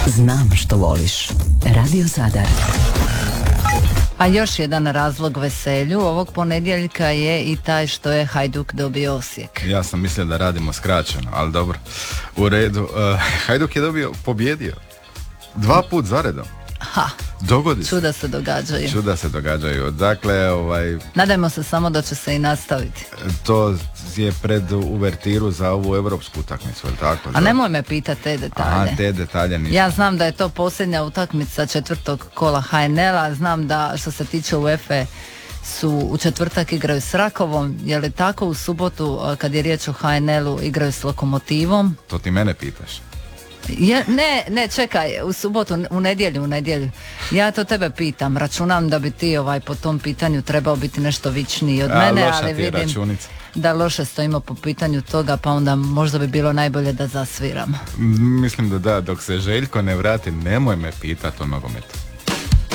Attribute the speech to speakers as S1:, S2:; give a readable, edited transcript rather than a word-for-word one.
S1: Znam što voliš. Radio Zadar.
S2: A još jedan razlog veselju ovog ponedjeljka je i taj što je Hajduk dobio Osijek.
S3: Ja sam mislio da radimo skraćeno, ali dobro. U redu. Hajduk je pobjedio. 2 put zaredom.
S2: Ha,
S3: dogodi se.
S2: Čuda se događaju.
S3: Dakle,
S2: nadajmo se samo da će se i nastaviti.
S3: To je pred uvertiru za ovu europsku utakmicu, ili tako?
S2: A nemoj me pitati te detalje.
S3: Te detalje nisam.
S2: Ja znam da je to posljednja utakmica 4. kola HNL-a, znam da što se tiče UEFA su u četvrtak igraju s Rakovom, je li tako? U subotu kad je riječ o HNL-u igraju s Lokomotivom.
S3: To ti mene pitaš.
S2: Ne, čekaj, u subotu, u nedjelju. Ja to tebe pitam, računam da bi ti po tom pitanju trebao biti nešto vičniji od mene, ali vidim
S3: računica.
S2: Da loše stojimo po pitanju toga, pa onda možda bi bilo najbolje da zasviram.
S3: Mislim da dok se Željko ne vrati, nemoj me pitati o nogometu.